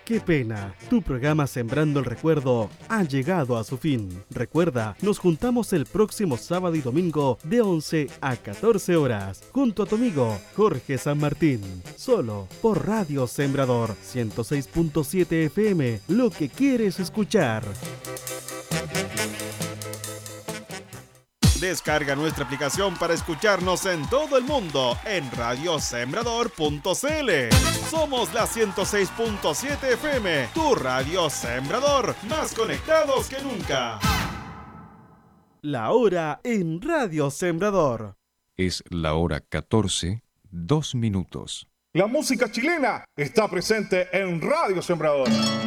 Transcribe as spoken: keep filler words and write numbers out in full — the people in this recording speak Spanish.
Qué pena, tu programa Sembrando el Recuerdo ha llegado a su fin. Recuerda, nos juntamos el próximo sábado y domingo de once a catorce horas, junto a tu amigo Jorge San Martín, solo por Radio Sembrador ciento seis punto siete F M, lo que quieres escuchar. Descarga nuestra aplicación para escucharnos en todo el mundo en radio sembrador punto c l. Somos la ciento seis punto siete F M, tu radio Sembrador, más conectados que nunca. La hora en Radio Sembrador. Es la hora catorce, dos minutos. La música chilena está presente en Radio Sembrador.